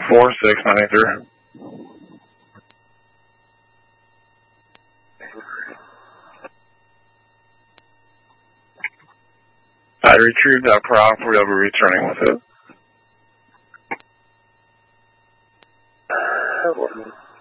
4693. I retrieved that property. I'll be returning with it.